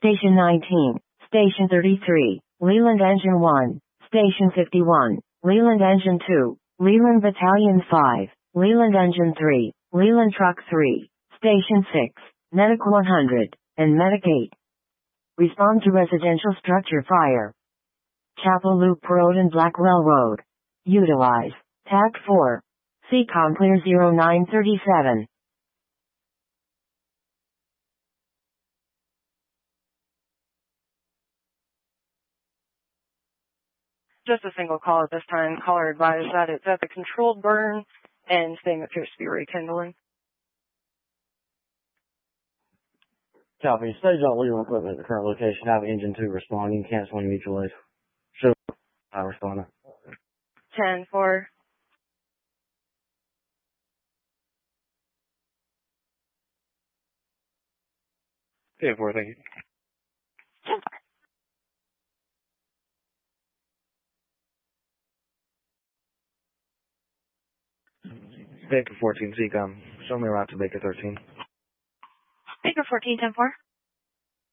Station 19, Station 33, Leland Engine 1, Station 51, Leland Engine 2, Leland Battalion 5, Leland Engine 3, Leland Truck 3, Station 6, Medic 100, and Medic 8. Respond to residential structure fire. Chapel Loop Road and Blackwell Road. Utilize TAC 4. CCOM clear 0937. Just a single call at this time. Caller advised that it's at the controlled burn and same appears to be rekindling. Copy. Stage out Leland equipment at the current location. Have engine 2 responding. Canceling mutual aid. Show responding. 10-4. Okay, 4, thank you. Baker 14, CCOM. Show me a route to Baker 13. Baker 14, 10-4.